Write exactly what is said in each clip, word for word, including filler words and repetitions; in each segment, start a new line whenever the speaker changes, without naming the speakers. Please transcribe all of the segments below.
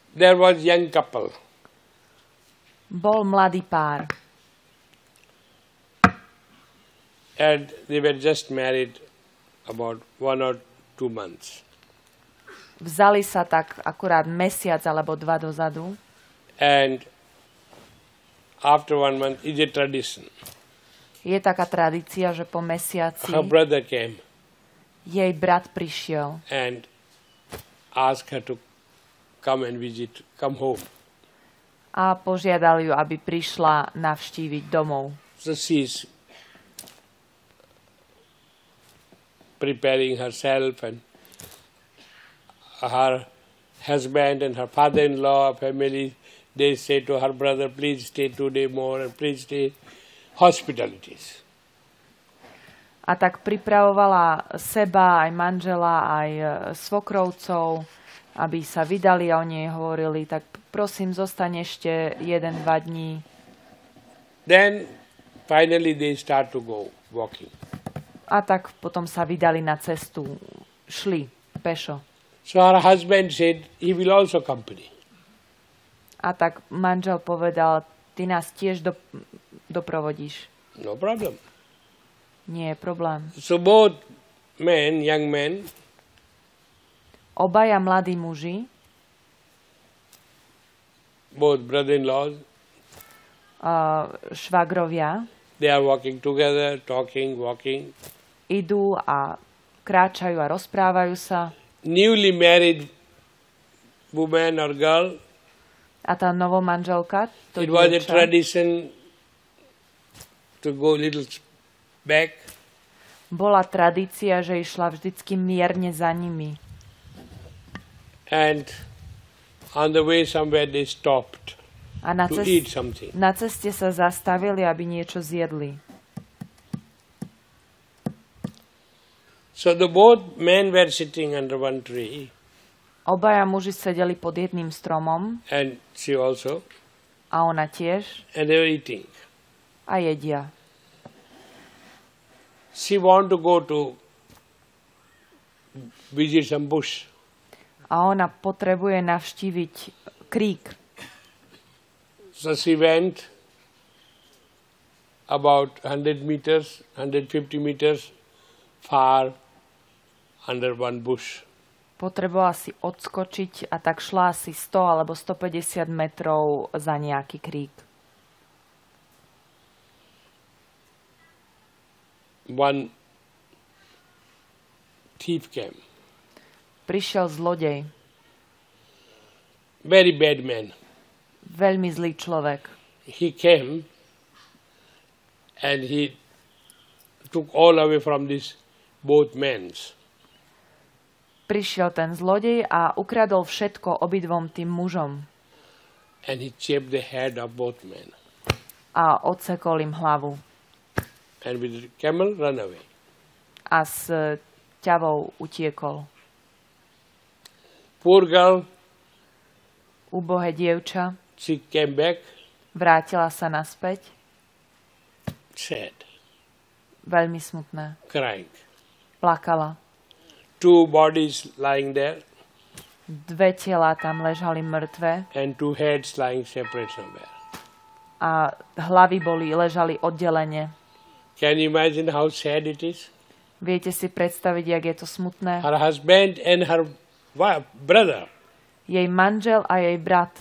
there was young couple.
Bol mladý pár.
And they were just married about one or two months.
Vzali sa tak akurát mesiac alebo dva dozadu.
And after one month, it's a tradition.
Je taká tradícia, že po mesiaci
her brother came
jej brat prišiel
and asked her to come and visit, come home.
A požiadal ju, aby prišla navštíviť domov.
So she's preparing herself, and her husband and her father-in-law, family, they say to her brother, please stay two days more and please stay hospitalities.
A tak pripravovala seba, aj manžela, aj svokrovcov, aby sa vydali a oni hovorili, tak prosím, zostaň ešte jeden, dva dní.
Then finally they start to go walking.
A tak potom sa vydali na cestu, šli pešo.
So her husband said, he will also accompany.
A tak manžel povedal, ty nás tiež do, doprovodíš.
No problem.
Nie je problém.
So both men, young men,
obaja mladí muži,
both brother-in-laws,
uh, švagrovia,
they are walking together, talking, walking.
Idú a kráčajú a rozprávajú sa.
Newly married woman or girl,
a tá novomanželka, to
it was a
dievča,
tradition to go little back.
Bola tradícia, že išla vždycky mierne za nimi.
And on the way somewhere they stopped
a na,
to
cest-
eat something.
na ceste sa zastavili, aby niečo zjedli.
So the both men were sitting under one tree.
Obaja muži sedeli pod jedným stromom.
And she also.
A ona tiež.
And they were eating.
A jedia.
She wanted to go to visit some bush.
A ona potrebuje navštíviť krík.
So she went about one hundred meters, one hundred fifty meters far under one bush.
Potrebovala si odskočiť a tak šla asi sto alebo stopäťdesiat metrov za nejaký krík.
One thief came.
Prišiel zlodej.
Very bad man.
Veľmi zlý človek.
He came and he took all away from these both men.
Prišiel ten zlodej a ukradol všetko obidvom tým mužom.
And he chipped the head of both men.
A odsekol im hlavu.
And with the camel run away.
A s ťavou utiekol.
Poor girl.
Ubohé dievča.
She came back.
Vrátila sa naspäť.
Sad.
Veľmi smutná.
Crying.
Plakala.
Two bodies lying there.
Dve tela tam ležali mŕtve.
And two heads lying separate somewhere.
A hlavy boli, ležali oddelene.
Can you imagine how sad it is?
Viete si predstaviť, jak je to smutné?
Her husband and her brother.
Jej manžel a jej brat.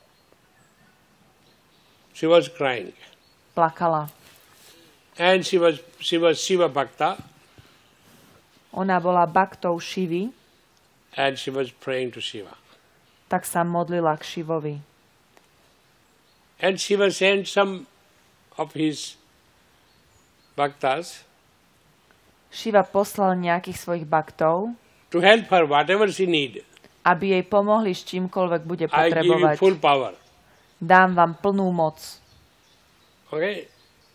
She was crying.
Plakala.
And she was she was Shiva Bhakta.
Ona bola baktou Šivy.
And she was praying to Shiva.
Tak sa modlila k Šivovi.
And Shiva sent some of his bhaktas.
Šiva poslal nejakých svojich baktov.
To help her whatever she need.
Aby jej pomohli s čímkoľvek bude
potrebovať. I give you full power.
Dám vám plnú moc.
Okay.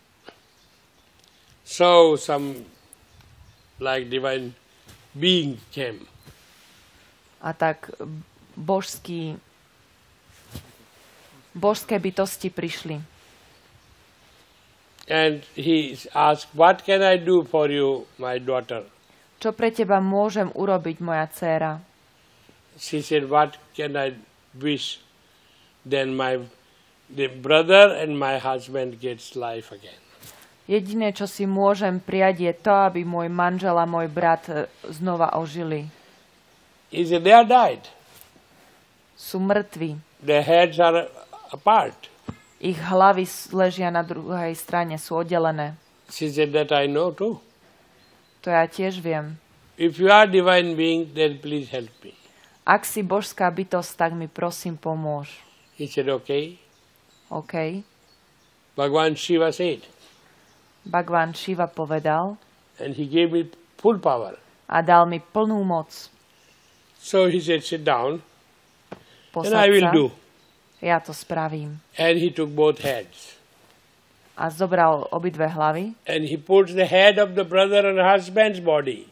So some like divine being came.
A tak božský, božské bytosti prišli.
And he asked, what can I do for you, my daughter?
Čo pre teba môžem urobiť, moja dcéra?
She said, what can I wish then my the brother and my husband gets life again.
Jediné, čo si môžem prijať, je to, aby môj manžel a môj brat e, znova ožili.
He said, they are died.
Sú mŕtvi.
Their heads are apart.
Ich hlavy s- ležia na druhej strane, sú oddelené.
She said, that I know too.
To ja tiež viem.
If you are divine being, then please help me.
Ak si božská bytosť, tak mi prosím pomôž.
He said, okay.
OK.
Bhagavan Shiva said,
Bhagwan Shiva povedal
and he gave me full power.
a dal mi plnú moc.
So he said, sit down, and
Posaď
I will
sa,
do.
ja to spravím.
And he took both heads.
A zobral obidve hlavy
And he puts the head of the brother and husband's body.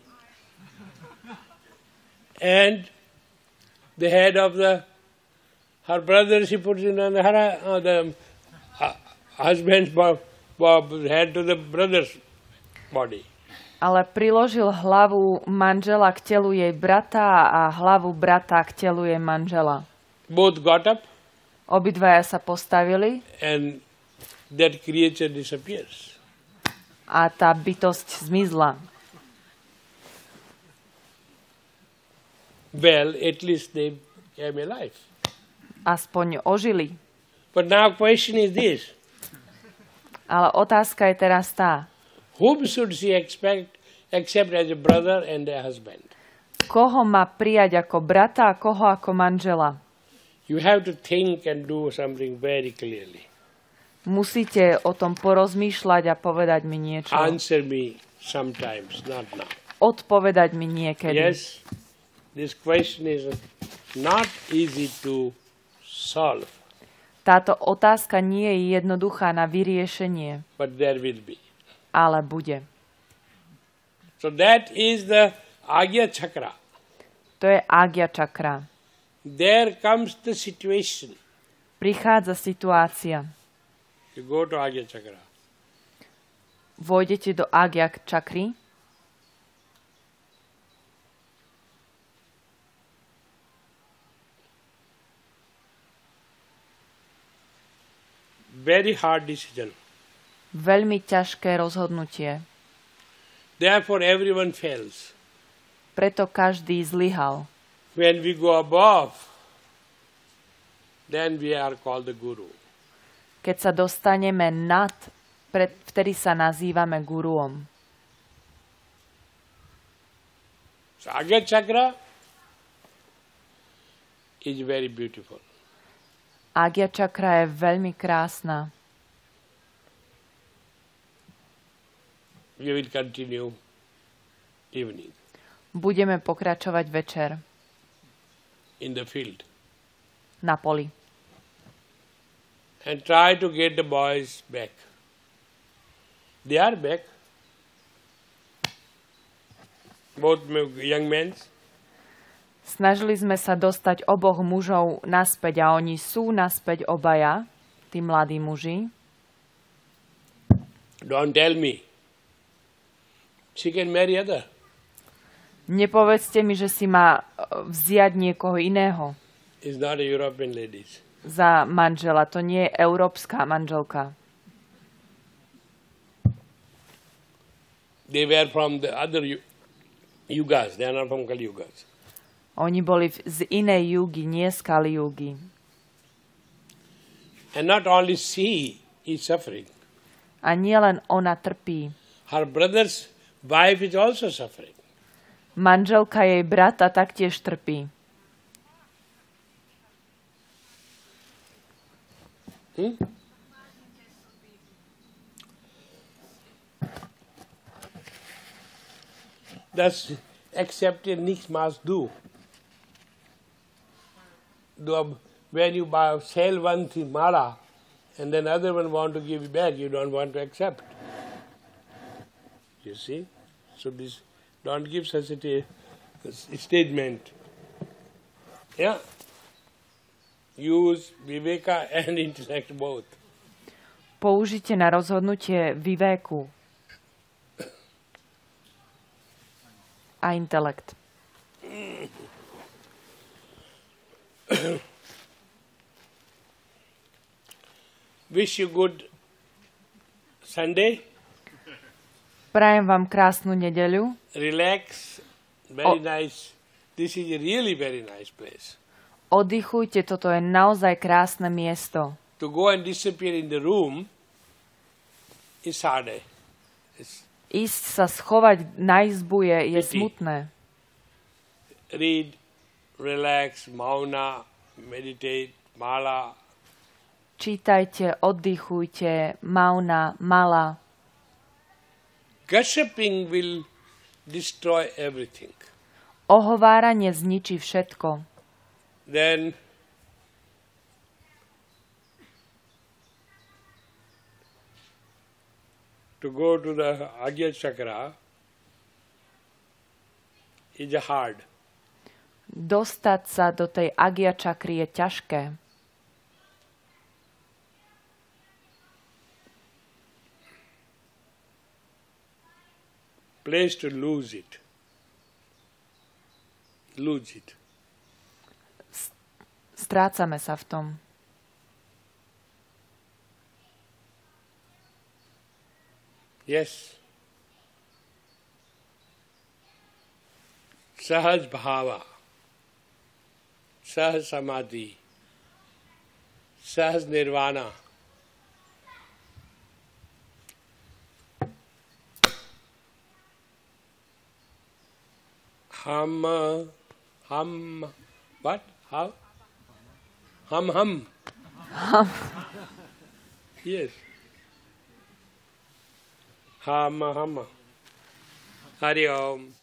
And the head of the her brothers he puts in on her, uh, the uh, husband's bo- bo- head to the brother's body.
ale priložil hlavu manžela k telu jej brata a hlavu brata k telu jej manžela.
Both got up
Obidvaja sa postavili
and that creature disappears.
a tá bytosť zmizla.
Well, at least they came alive.
Aspoň ožili.
But now question is this.
Ale otázka je teraz tá.
Whom should she expect except as a brother and a husband?
Koho má prijať ako brata a koho ako manžela?
You have to think and do something very clearly.
Musíte o tom porozmýšľať a povedať mi niečo.
Answer me sometimes, not now.
Odpovedať mi niekedy.
Yes, this question is not easy to solve,
Táto otázka nie je jednoduchá na vyriešenie,
but there will be.
ale bude.
So that is the Agya Chakra.
To je Agya Chakra.
There comes the situation.
Prichádza situácia.
You go to Agya Chakra.
Vôjdete do Agya Chakry.
Very hard decision.
Veľmi ťažké rozhodnutie.
Therefore everyone fails.
Preto každý zlyhal.
When we go above, then we are called the Guru.
Keď sa dostaneme nad, pred, vtedy sa nazývame guruom.
So Agya Chakra is very beautiful.
Agya Chakra je veľmi krásna.
We will continue evening
Budeme pokračovať večer
in the field
na poli.
and try to get the boys back. They are back. Both young men.
Snažili sme sa dostať oboch mužov naspäť a oni sú naspäť obaja, tí mladí muži.
Don't tell me. She can marry other.
Nepovedzte mi, že si má vziať niekoho iného
It's not a European ladies.
za manžela. To nie je európska manželka.
They were from the other yu- yugas. They are not from Kali yugas.
Oni boli v- z inej jugy, nie z Kali jugy.
And not only she is suffering.
A nielen ona trpí.
Her brother's wife is also suffering.
Manželka jej brata taktiež trpí.
Hmm? Thus, accepted nichts must do. Though when you buy, sell one thing, mala, and then other one want to give you back, you don't want to accept. You see? So this, don't give such a ta- statement. Yeah? Use viveka and intellect both.
Použite na rozhodnutie vivéku a intelekt.
Wish you good Sunday.
Prajem vám krásnu nedeľu.
Relax. Very
O-
nice. This is a really very nice place.
Oddychujte, toto je naozaj krásne miesto.
To go and disappear in the room is hard. It's
Ísť sa schovať na izbu je, je
Pity.
smutné.
read, relax, mauna, meditate, mala.
Čítajte, oddychujte, mauna, mala.
Gossiping will destroy everything.
Ohováranie zničí všetko.
Then to go to the Agya Chakra is hard.
Dostať sa do tej Agya čakry je ťažké.
Place to lose it. Lose it.
Strácame sa v tom.
Yes. Sahaj bhava, Sahaj samadhi, Sahaj nirvana. Hum, hum, what? How? Hum, hum. Yes. Hum, hum. Hari Om.